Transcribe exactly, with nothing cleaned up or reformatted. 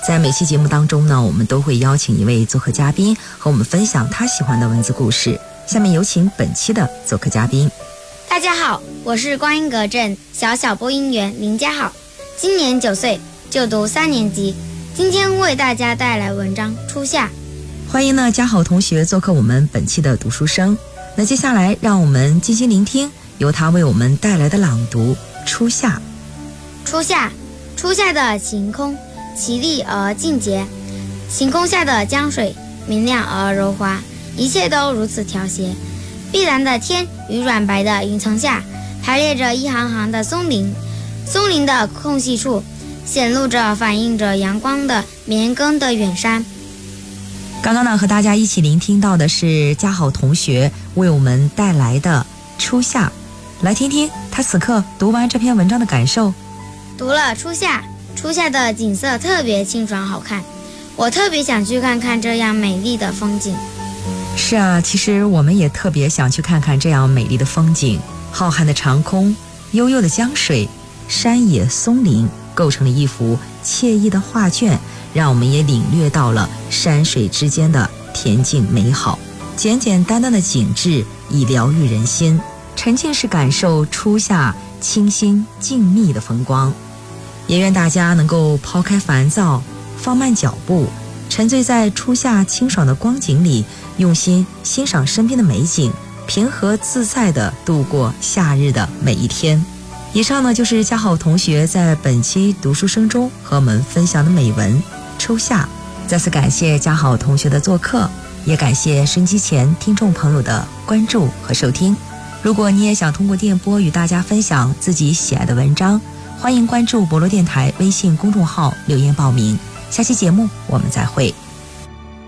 在每期节目当中呢，我们都会邀请一位做客嘉宾和我们分享他喜欢的文字故事。下面有请本期的做客嘉宾。 大家好，我是光阴阁镇小小播音员林家浩，今年九岁，就读三年级。今天为大家带来文章《初夏》。 欢迎呢家浩同学做客我们本期的读书声。那接下来让我们静心聆听由他为我们带来的朗读《初夏》。 初夏，初夏的晴空绮丽而静洁，晴空下的江水明亮而柔滑，一切都如此调谐。碧蓝的天与软白的云层下排列着一行行的松林，松林的空隙处显露着反映着阳光的绵亘的远山。 刚刚呢和大家一起聆听到的是家浩同学为我们带来的《初夏》，来听听他此刻读完这篇文章的感受。 读了《初夏》，初夏的景色特别清爽好看，我特别想去看看这样美丽的风景。 是啊，其实我们也特别想去看看这样美丽的风景。浩瀚的长空，悠悠的江水，山野松林，构成了一幅惬意的画卷，让我们也领略到了山水之间的恬静美好。简简单单的景致以疗愈人心，沉浸式感受初夏清新静谧的风光。也愿大家能够抛开烦躁，放慢脚步，沉醉在初夏清爽的光景里，用心欣赏身边的美景，平和自在地度过夏日的每一天。以上呢就是家浩同学在本期读书声中和我们分享的美文《初夏》。再次感谢家浩同学的做客，也感谢收音机前听众朋友的关注和收听。如果你也想通过电波与大家分享自己喜爱的文章，欢迎关注博罗电台微信公众号留言报名。下期节目我们再会。